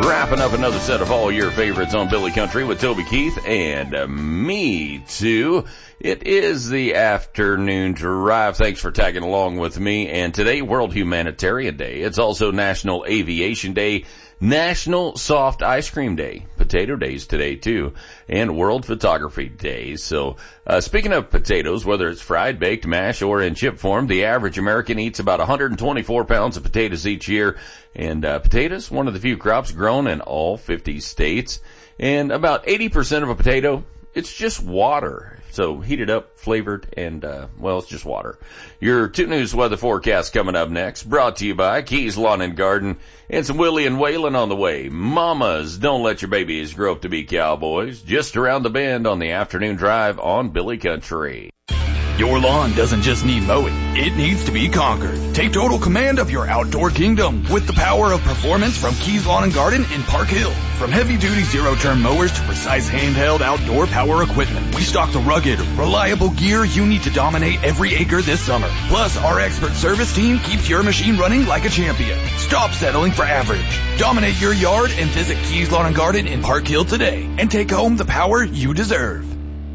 Wrapping up another set of all your favorites on Billy Country with Toby Keith and me too. It is the afternoon drive. Thanks for tagging along with me. And today, World Humanitarian Day. It's also National Aviation Day, National Soft Ice Cream Day, Potato Days today too, and World Photography Day. So, speaking of potatoes, whether it's fried, baked, mashed, or in chip form, the average American eats about 124 pounds of potatoes each year. And potatoes, one of the few crops grown in all 50 states. And about 80% of a potato, it's just water. So heated up, flavored, and, it's just water. Your 2 News weather forecast coming up next, brought to you by Keys Lawn and Garden, and some Willie and Waylon on the way. Mamas, don't let your babies grow up to be cowboys. Just around the bend on the afternoon drive on Billy Country. Your lawn doesn't just need mowing, it needs to be conquered. Take total command of your outdoor kingdom with the power of performance from Keys Lawn & Garden in Park Hill. From heavy-duty zero-turn mowers to precise handheld outdoor power equipment, we stock the rugged, reliable gear you need to dominate every acre this summer. Plus, our expert service team keeps your machine running like a champion. Stop settling for average. Dominate your yard and visit Keys Lawn & Garden in Park Hill today and take home the power you deserve.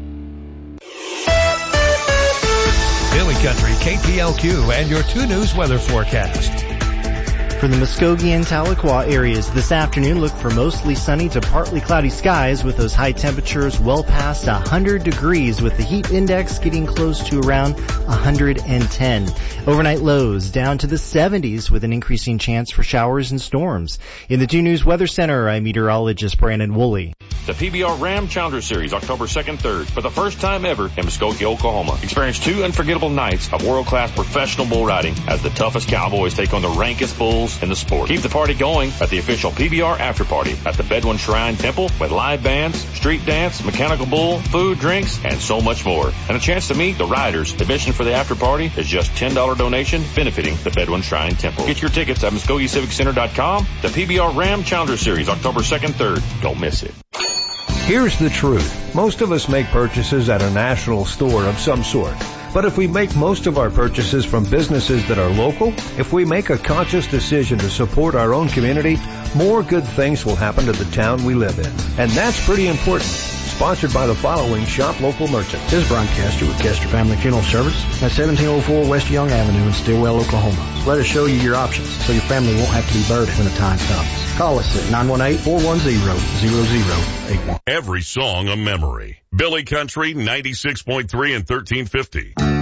Billy Country, KPLQ, and your 2 News weather forecast. For the Muskogee and Tahlequah areas this afternoon, look for mostly sunny to partly cloudy skies with those high temperatures well past 100 degrees with the heat index getting close to around 110. Overnight lows down to the 70s with an increasing chance for showers and storms. In the 2 News Weather Center, I'm meteorologist Brandon Woolley. The PBR Ram Challenger Series, October 2nd, 3rd, for the first time ever in Muskogee, Oklahoma. Experience 2 unforgettable nights of world-class professional bull riding as the toughest cowboys take on the rankest bulls in the sport. Keep the party going at the official PBR After Party at the Bedouin Shrine Temple with live bands, street dance, mechanical bull, food, drinks, and so much more. And a chance to meet the riders. Admission for the after party is just $10 donation benefiting the Bedouin Shrine Temple. Get your tickets at MuskogeeCivicCenter.com. The PBR Ram Challenger Series, October 2nd, 3rd. Don't miss it. Here's the truth. Most of us make purchases at a national store of some sort. But if we make most of our purchases from businesses that are local, if we make a conscious decision to support our own community, more good things will happen to the town we live in. And that's pretty important. Sponsored by the following shop local merchants. This is Brian Castor with Castor Family Funeral Service at 1704 West Young Avenue in Stillwell, Oklahoma. Let us show you your options so your family won't have to be burdened when the time comes. Call us at 918-410-0081. Every song a memory. Billy Country 96.3 and 1350.